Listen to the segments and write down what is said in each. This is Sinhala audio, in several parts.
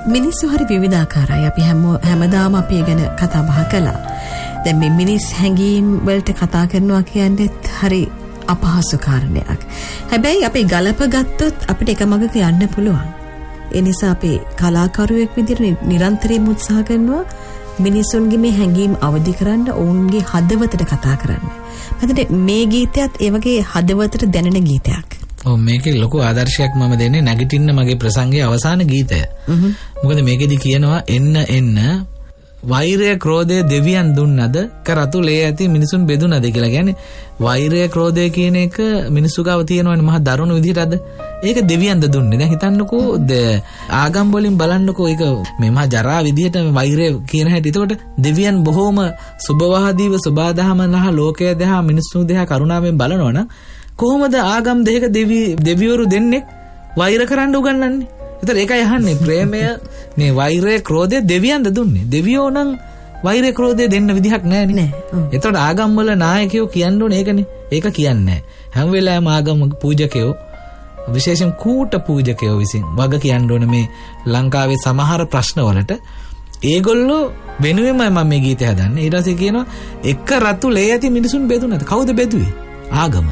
මිනිස්සු හරි විවිධාකාරයි. අපි හැමදාම අපි ගැන කතා බහ කළා. දැන් මේ මිනිස් හැඟීම් වලට කතා කරනවා කියන්නේ හරි අපහසු කාරණයක්. හැබැයි අපි ගලප ගත්තොත් අපිට එක මගක යන්න පුළුවන්. ඒ නිසා අපි කලාකරුවෙක් විදිහට නිරන්තරයෙන් උත්සාහ කරනවා මිනිසුන්ගේ මේ හැඟීම් අවදි කරන්න, ඔවුන්ගේ හදවතට කතා කරන්න. මම මේ ගීතයත් ඒ වගේ හදවතට දැනෙන ගීතයක්. ඔව් මේකේ ලොකු ආදර්ශයක් මම දෙන්නේ නැගිටින්න මගේ ප්‍රසංගයේ අවසාන ගීතය. මොකද මේකෙදි කියනවා එන්න වෛරය ක්‍රෝධය දෙවියන් දුන්නද කරතු ලේ ඇති මිනිසුන් බෙදුනද කියලා. කියන්නේ වෛරය ක්‍රෝධය කියන එක මිනිස්සු ගාව තියෙනවනේ මහා දරුණු විදිහටද. ඒක දෙවියන්ද දුන්නේ. දැන් හිතන්නකෝ ආගම් වලින් බලන්නකෝ ඒක මේ මහා ජරා විදිහට වෛරය කියන හැටි. ඒකට දෙවියන් බොහොම සුබවාදීව සබාදහම නහ ලෝකය දෙහා මිනිස්සු දෙහා කරුණාවෙන් බලනවනම් කොහොමද ආගම් දෙක දෙවිවරු දෙන්නේ වෛර කරන්න උගන්වන්නේ? ඒතර ඒකයි අහන්නේ ප්‍රේමය මේ වෛරය ක්‍රෝධය දෙවියන්ද දුන්නේ. දෙවියෝ නම් වෛරය ක්‍රෝධය දෙන්න විදිහක් නැහැ නේ. ඒතකොට ආගම් වල නායකයෝ කියන්න ඕනේ ඒකනේ. ඒක කියන්නේ නැහැ. හැම වෙලාවෙම ආගම් පූජකයෝ විශේෂයෙන් කූට පූජකයෝ විසින් වග කියන්න ඕනේ මේ ලංකාවේ සමහර ප්‍රශ්න වලට. ඒගොල්ලෝ වෙනුවෙන්ම මම මේ ගීතය හදන්නේ. ඊට පස්සේ කියනවා එක රතු ලේ ඇති මිනිසුන් බෙදුනද? කවුද බෙදුවේ? ආගම.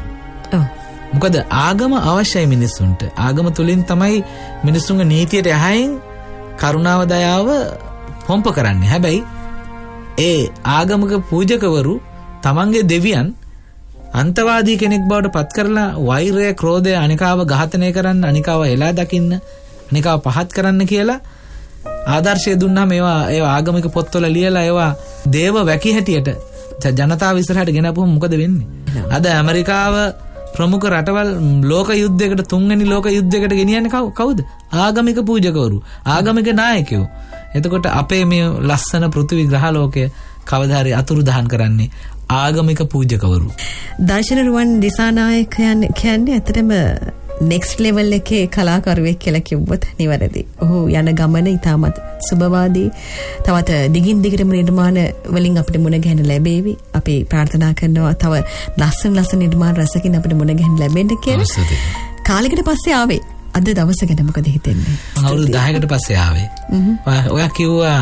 මොකද ආගම අවශ්‍යයි මිනිස්සුන්ට. ආගම තුලින් තමයි මිනිස්සුන්ගේ නීතියට යහින් කරුණාව දයාව පොම්ප කරන්නේ. හැබැයි ඒ ආගමක පූජකවරු තමන්ගේ දෙවියන් අන්තවාදී කෙනෙක් බවට පත් කරලා වෛරය ක්‍රෝධය අනිකාව ඝාතනය කරන්න, අනිකාව එලා දකින්න, අනිකාව පහත් කරන්න කියලා ආදර්ශය දුන්නා. මේවා ඒ ආගමික පොත්වල ලියලා ඒවා දේව වැකි හැටියට ජනතාව ඉස්සරහට ගෙනපුවම මොකද වෙන්නේ? අද ඇමරිකාව ප්‍රමුඛ රටවල් ලෝක යුද්ධයකට, තුන්වෙනි ලෝක යුද්ධයකට ගෙනියන්නේ කවුද? ආගමික පූජකවරු, ආගමික නායකයෝ. එතකොට අපේ මේ ලස්සන පෘථිවි ග්‍රහලෝකය කවදා හරි අතුරුදහන් කරන්නේ ආගමික පූජකවරු. දර්ශන රුවන් දිසානායකයන් කියන්නේ ඇත්තටම next level එකේ කලාකරුවෙක් කියලා කිව්වොත් නිවැරදි. ඔහු යන ගමන ඉතාමත් සුබවාදී. තවත් දිගින් දිගටම නිර්මාණ වලින් අපිට මුණ ගැහෙන්න ලැබේවි. අපි ප්‍රාර්ථනා කරනවා තව ලස්සන නිර්මාණ රසකින් අපිට මුණ ගැහෙන්න ලැබෙන්න කියලා. කාලයකට පස්සේ ආවේ. අද දවස ගැන මොකද හිතෙන්නේ? අවුරුදු 10කට පස්සේ ආවේ. ඔයා කිව්වා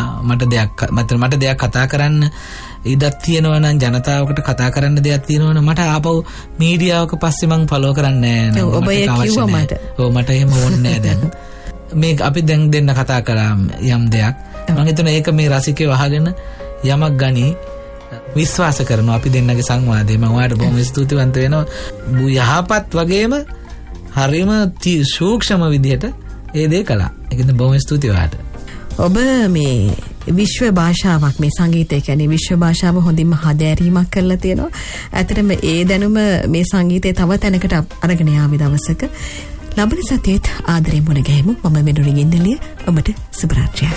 මට දෙයක් කතා කරන්න ඉඩක් තියෙනවා නම්, ජනතාවකට කතා කරන්න දෙයක් තියෙනවා නම් මට ආපහු මීඩියාවක පස්සේ මං ෆලෝ කරන්නේ නැහැ. ඔබ ඒ කිව්වා මට. ඔව් මට එහෙම ඕනේ නැහැ දැන්. මේ අපි දැන් දෙන්න කතා කරා යම් දෙයක්. මම හිතනවා ඒක මේ රසිකයව අහගෙන යමක් ගනි විශ්වාස කරනවා අපි දෙන්නගේ සංවාදේ. මම ඔයාලට බොහොම ස්තුතිවන්ත වෙනවා. යහපත් වගේම හරිම සූක්ෂම විදිහට ඒ දේ කළා. ඒකෙන් බොහොම ස්තුතියි ඔයාලට. ඔබ මේ විශ්ව භාෂාවක්, මේ සංගීතය කියන්නේ විශ්ව භාෂාව හොඳින්ම හදෑරීමක් කරලා තියෙනවා. ඇත්තටම ඒ දැනුම මේ සංගීතය තව තැනකට අරගෙන යාවි දවසක. ලබන සතියේත් ආදරේ මුණ ගැහෙමු. මම මෙනුරින් ඉන්නලිය. ඔබට සුබ රාත්‍රියක්.